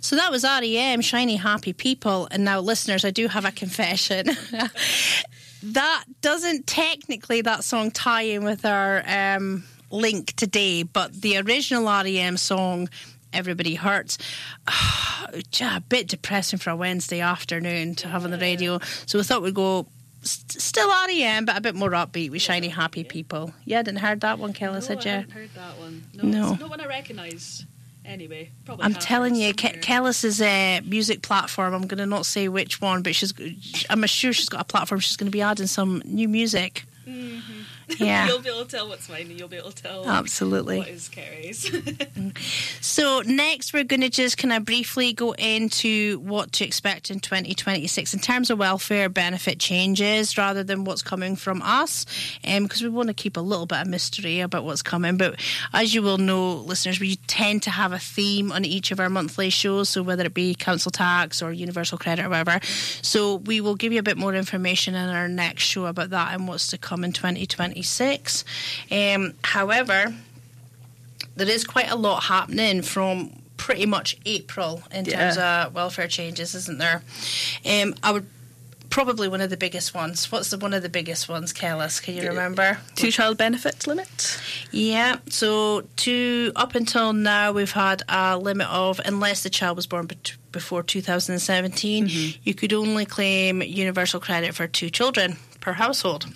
So that was REM, Shiny Happy People. And now, listeners, I do have a confession. That doesn't technically, that song, tie in with our link today, but the original REM song, Everybody Hurts, a bit depressing for a Wednesday afternoon to have on the radio. So we thought we'd go still REM, but a bit more upbeat with Shiny Happy People. Yeah, I didn't heard that one, Kelly, no, did you? I hadn't heard that one. No. It's not one I recognise. Anyway, probably. I'm telling you, Kellis's music platform, I'm going to not say which one, but I'm sure she's got a platform. She's going to be adding some new music. Mm-hmm. Yeah. You'll be able to tell what's mine, and you'll be able to tell absolutely what is Kerry's. So next we're going to just kind of briefly go into what to expect in 2026 in terms of welfare benefit changes rather than what's coming from us, because we want to keep a little bit of mystery about what's coming. But as you will know, listeners, we tend to have a theme on each of our monthly shows, so whether it be council tax or universal credit or whatever. So we will give you a bit more information in our next show about that and what's to come in 2026. However, there is quite a lot happening from pretty much April in terms of welfare changes, isn't there? I would probably one of the biggest ones. What's one of the biggest ones, Kellis? Can you remember? 2-child benefit limit. Yeah. So up until now, we've had a limit of, unless the child was born before 2017, you could only claim universal credit for 2 children per household.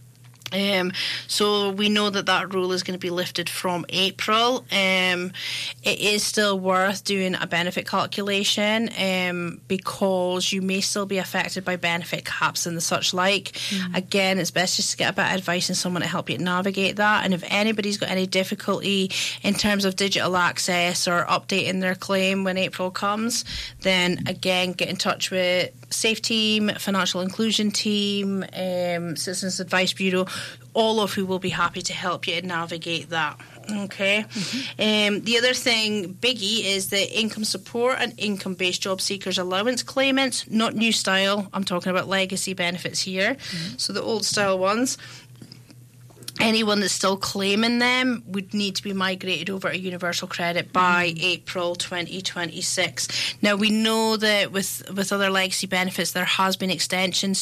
So we know that rule is going to be lifted from April. It is still worth doing a benefit calculation because you may still be affected by benefit caps and the such like. Again, it's best just to get a bit of advice and someone to help you navigate that. And if anybody's got any difficulty in terms of digital access or updating their claim when April comes, then again, get in touch with Safe Team, Financial Inclusion Team, Citizens Advice Bureau, all of who will be happy to help you navigate that. Okay. The other thing, biggie, is the income support and income-based job seekers allowance claimants, not new style. I'm talking about legacy benefits here. So the old style ones. Anyone that's still claiming them would need to be migrated over to universal credit by April 2026. Now, we know that with other legacy benefits, there has been extensions